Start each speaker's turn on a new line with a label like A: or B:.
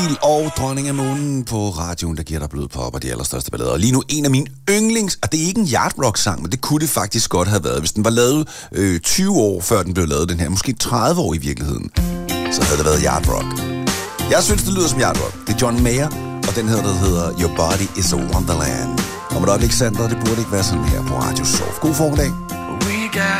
A: Emil og Dronning af Månen på radioen, der giver dig blod på op og de allerstørste ballader. Og lige nu en af mine yndlings, og det er ikke en yard rock sang, men det kunne det faktisk godt have været. Hvis den var lavet 20 år før den blev lavet, den her, måske 30 år i virkeligheden, så havde det været yard rock. Jeg synes, det lyder som yard rock. Det er John Mayer, og den hedder Your Body is a Wonderland. Og med et øjeblik, Sander, det burde ikke være sådan her på Radio Soft. God formiddag.